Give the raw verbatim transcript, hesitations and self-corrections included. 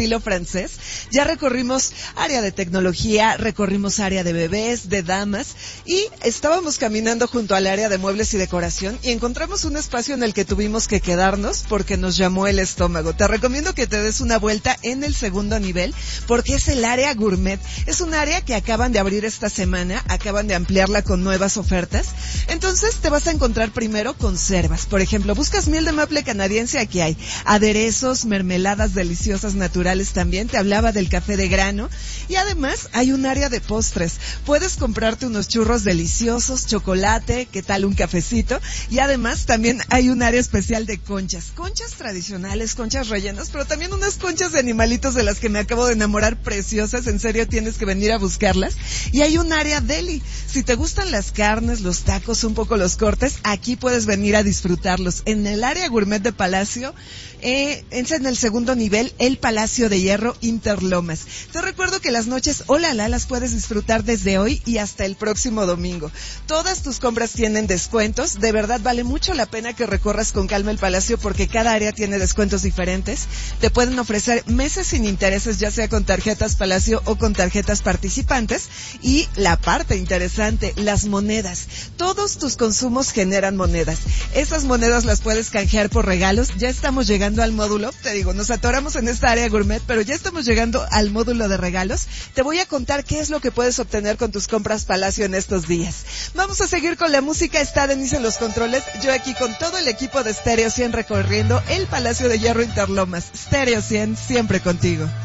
estilo francés. Ya recorrimos área de tecnología, recorrimos área de bebés, de damas, y estábamos caminando junto al área de muebles y decoración y encontramos un espacio en el que tuvimos que quedarnos porque nos llamó el estómago. Te recomiendo que te des una vuelta en el segundo nivel porque es el área gourmet. Es un área que acaban de abrir esta semana, acaban de ampliarla con nuevas ofertas. Entonces te vas a encontrar primero conservas. Por ejemplo, buscas miel de maple canadiense, aquí hay aderezos, mermeladas deliciosas naturales también. Te hablaba del café de grano y además hay un área de postres. Puedes comprarte unos churros deliciosos, chocolate, ¿qué tal un cafecito? Y además también hay un área especial de conchas. Conchas tradicionales, conchas rellenas, pero también unas conchas de animalitos de las que me acabo de enamorar, preciosas. En serio, tienes que venir a buscarlas. Y hay un área deli. Si te gustan las carnes, los tacos, un poco los cortes, aquí puedes venir a disfrutarlos. En el área gourmet de Palacio, eh, es en el segundo nivel, el Palacio de Hierro Interlomas. Te recuerdo que las noches Hola La las puedes disfrutar desde hoy y hasta el próximo domingo. Todas tus compras tienen descuentos. De verdad vale mucho la pena que recorras con calma el Palacio porque cada área tiene descuentos diferentes. Te pueden ofrecer meses sin intereses, ya sea con tarjetas Palacio o con tarjetas participantes. Y la parte interesante, las monedas. Todos tus consumos generan monedas. Esas monedas las puedes canjear por regalos. Ya estamos llegando al módulo, te digo, nos atoramos en esta área gourmet, pero ya estamos llegando al módulo de regalos. Te voy a contar qué es lo que puedes obtener con tus compras Palacio en estos días. Vamos a seguir con la música, está Denise en los controles, yo aquí con todo el equipo de Stereo cien recorriendo el Palacio de Hierro Interlomas. Stereo cien, siempre contigo.